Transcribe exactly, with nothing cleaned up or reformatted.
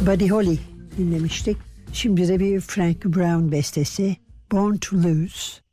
Buddy Holly dinlemiştik. Şimdi de bir Frank Brown bestesi, Born to Lose.